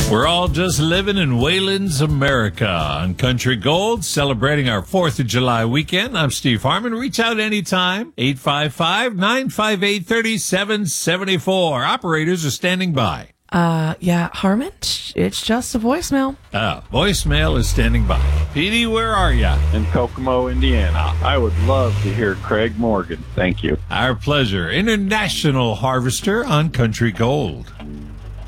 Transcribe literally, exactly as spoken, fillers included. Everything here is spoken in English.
We're all just living in Wayland's America on Country Gold, celebrating our fourth of July weekend. I'm Steve Harmon. Reach out anytime. eight five five, nine five eight, three seven seven four. Operators are standing by. Uh, yeah, Harmon, it's just a voicemail. Uh, voicemail is standing by. Petey, where are ya? In Kokomo, Indiana. I would love to hear Craig Morgan. Thank you. Our pleasure. International Harvester on Country Gold.